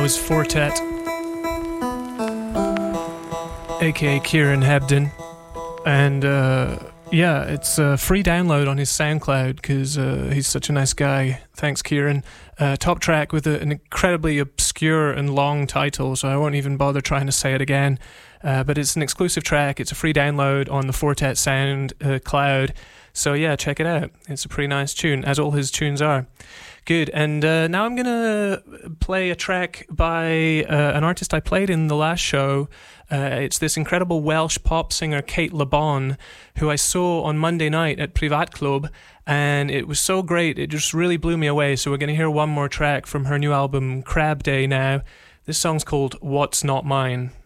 was Fortet, aka Kieran Hebden, and yeah, it's a free download on his SoundCloud because he's such a nice guy. Thanks, Kieran. Top track with an incredibly obscure and long title, so I won't even bother trying to say it again. But it's an exclusive track. It's a free download on the Fortet SoundCloud. So yeah, check it out. It's a pretty nice tune, as all his tunes are. Good. And now I'm going to play a track by an artist I played in the last show. It's this incredible Welsh pop singer, Kate LeBon, who I saw on Monday night at Privat Club, and it was so great. It just really blew me away. So we're going to hear one more track from her new album, Crab Day, now. This song's called What's Not Mine.